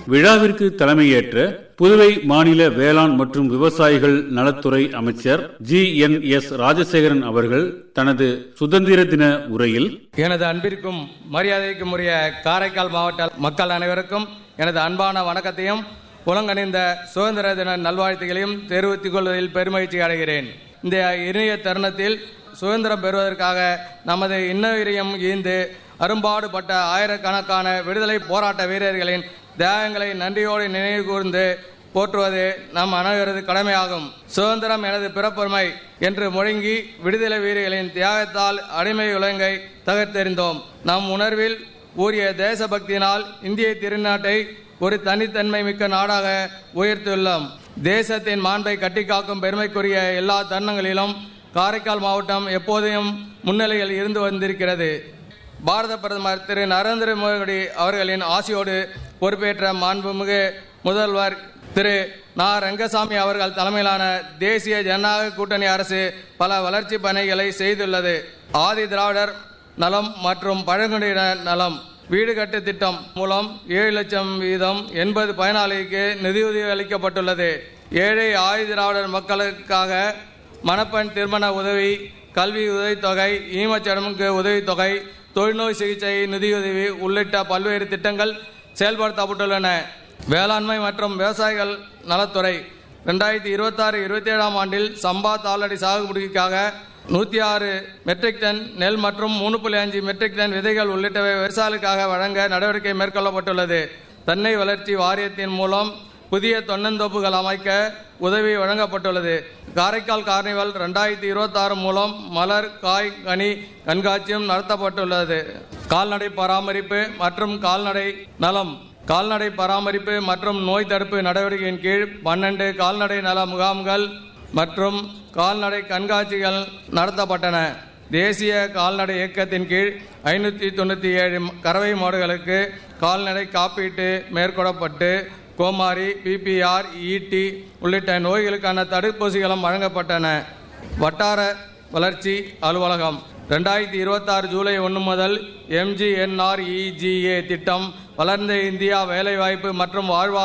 விழாவிற்கு தலைமையேற்ற புதுவை மாநில வேளாண் மற்றும் விவசாயிகள் நலத்துறை அமைச்சர் GNS ராஜசேகரன் அவர்கள் தனது சுதந்திர தின உரையில், எனது அன்பிற்கும் மரியாதைக்கும் உரிய காரைக்கால் மாவட்ட மக்கள் அனைவருக்கும் எனது அன்பான வணக்கத்தையும் புலங்கணிந்த சுதந்திர தின நல்வாழ்த்துக்களையும் தெரிவித்துக் கொள்வதில் பெருமகிழ்ச்சி அடைகிறேன். இந்த இனிய தருணத்தில் சுதந்திரம் பெறுவதற்காக நமது இன்னுயிரையும் ஈந்து அரும்பாடுபட்ட ஆயிரக்கணக்கான விடுதலை போராட்ட வீரர்களின் தியாகங்களை நன்றியோடு நினைவு கூர்ந்து போற்றுவது நம் அனைவரது கடமையாகும். சுதந்திரம் எனது பிறப்புரிமை என்று முழங்கி விடுதலை வீரர்களின் தியாகத்தால் அடிமை உலகை தகர்த்தெறிந்தோம். நம் உணர்வில் ஊறிய தேசபக்தியினால் இந்திய திருநாட்டை ஒரு தனித்தன்மை மிக்க நாடாக உயர்த்தியுள்ளோம். தேசத்தின் மாண்பை கட்டிக்காக்கும் பெருமைக்குரிய எல்லா தருணங்களிலும் காரைக்கால் மாவட்டம் எப்போதையும் முன்னிலையில் இருந்து வந்திருக்கிறது. பாரத பிரதமர் திரு நரேந்திர மோடி அவர்களின் ஆசியோடு பொறுப்பேற்ற மாண்புமிகு முதல்வர் திரு ரங்கசாமி அவர்கள் தலைமையிலான தேசிய ஜனநாயக கூட்டணி அரசு பல வளர்ச்சி பணிகளை செய்துள்ளது. ஆதி திராவிடர் நலம் மற்றும் பழங்குடியினர் நலம் வீடு கட்டு திட்டம் மூலம் 7 லட்சம் வீதம் 80 பயனாளிக்கு நிதியுதவி அளிக்கப்பட்டுள்ளது. ஏழை ஆதி திராவிடர் மக்களுக்காக மணப்பெண் திருமண உதவி, கல்வி உதவித்தொகை, ஈமச்சடமுக்கு உதவித்தொகை, தொழில்நோய் சிகிச்சை நிதியுதவி உள்ளிட்ட பல்வேறு திட்டங்கள் செயல்படுத்தப்பட்டுள்ளன. வேளாண்மை மற்றும் விவசாயிகள் நலத்துறை 2026-27 ஆண்டில் சம்பா தாளடி சாகுபடிக்காக 106 மெட்ரிக் டன் நெல் மற்றும் 3.5 மெட்ரிக் டன் விதைகள் உள்ளிட்டவை விவசாயிகளுக்காக வழங்க நடவடிக்கை மேற்கொள்ளப்பட்டுள்ளது. தென்னை வளர்ச்சி வாரியத்தின் மூலம் புதிய தென்னந்தோப்புகள் அமைக்க உதவி வழங்கப்பட்டுள்ளது. காரைக்கால் கார்னிவல் 2026 மூலம் மலர், காய், கனி கண்காட்சியும் நடத்தப்பட்டுள்ளது. கால்நடை பராமரிப்பு மற்றும் கால்நடை நலம் கால்நடை பராமரிப்பு மற்றும் நோய் தடுப்பு நடவடிக்கையின் கீழ் 12 கால்நடை நல முகாம்கள் மற்றும் கால்நடை கண்காட்சிகள் நடத்தப்பட்டன. தேசிய கால்நடை இயக்கத்தின் கீழ் 597 கறவை மாடுகளுக்கு கால்நடை காப்பீட்டு மேற்கொள்ளப்பட்டு கோமாரி, PPR, ET உள்ளிட்ட நோய்களுக்கான தடுப்பூசிகளும் வழங்கப்பட்டன. வட்டார வளர்ச்சி அலுவலகம் 2026 ஜூலை 1 முதல் MGNREGA திட்டம் வளர்ந்த இந்தியா வேலைவாய்ப்பு மற்றும் வாழ்வாதார